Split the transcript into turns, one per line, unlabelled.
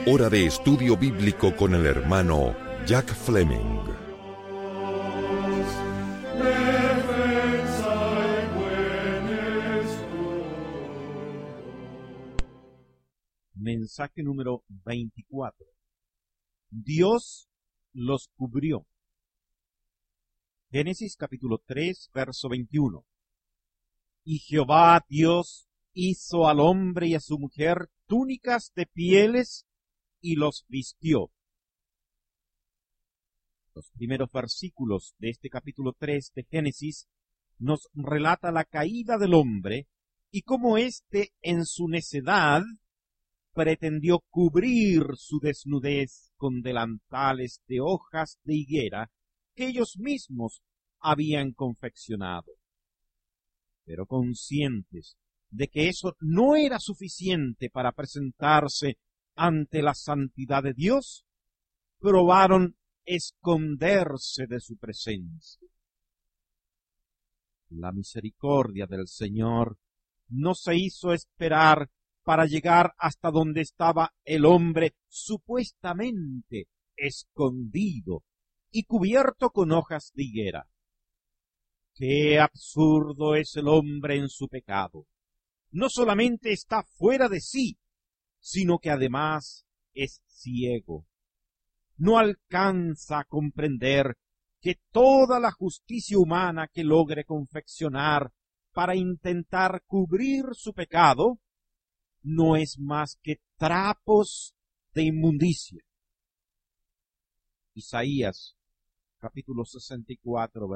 Hora de estudio bíblico con el hermano Jack Fleming.
Mensaje número 24. Dios los cubrió. Génesis capítulo 3, verso 21. Y Jehová Dios hizo al hombre y a su mujer túnicas de pieles y los vistió. Los primeros versículos de este capítulo 3 de Génesis nos relata la caída del hombre y cómo éste en su necedad pretendió cubrir su desnudez con delantales de hojas de higuera que ellos mismos habían confeccionado. Pero conscientes de que eso no era suficiente para presentarse ante la santidad de Dios, probaron esconderse de su presencia. La misericordia del Señor no se hizo esperar para llegar hasta donde estaba el hombre supuestamente escondido y cubierto con hojas de higuera. ¡Qué absurdo es el hombre en su pecado! No solamente está fuera de sí, sino que además es ciego. No alcanza a comprender que toda la justicia humana que logre confeccionar para intentar cubrir su pecado no es más que trapos de inmundicia. Isaías, capítulo 64,